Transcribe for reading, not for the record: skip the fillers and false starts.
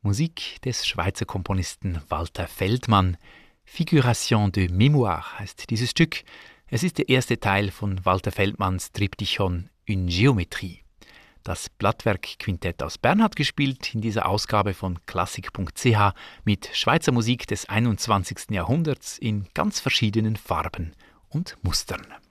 Musik des Schweizer Komponisten Walter Feldmann. Figuration de Mémoire heißt dieses Stück. Es ist der erste Teil von Walter Feldmanns Triptychon Une Géométrie. Das Blattwerk-Quintett aus Bern hat gespielt in dieser Ausgabe von klassik.ch mit Schweizer Musik des 21. Jahrhunderts in ganz verschiedenen Farben und Mustern.